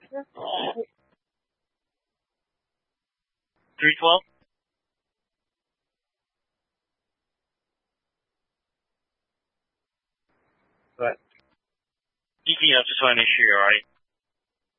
312? What? DT, I just want to make sure you're alright.